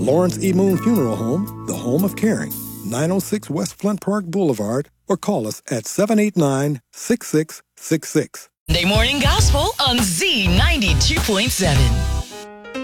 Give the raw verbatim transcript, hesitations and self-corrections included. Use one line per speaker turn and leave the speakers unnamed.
Lawrence E. Moon Funeral Home, the home of caring. nine oh six West Flint Park Boulevard, or call us at seven eight nine, six six six six.
Sunday Morning Gospel on Z ninety-two point seven.